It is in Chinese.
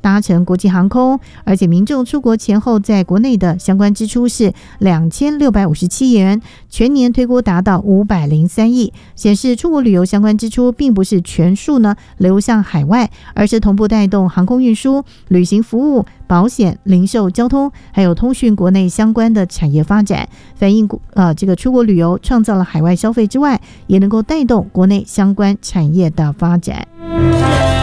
搭乘国际航空，而且民众出国前后在国内的相关支出是2657亿元，全年推估达到503亿，显示出国旅游相关支出并不是全数呢流向海外，而是同步带动航空运输、旅行服务、保险、零售、交通还有通讯国内相关的产业发展，反映这个出国旅游创造了海外消费之外，也能够带动国内相关产业的发展。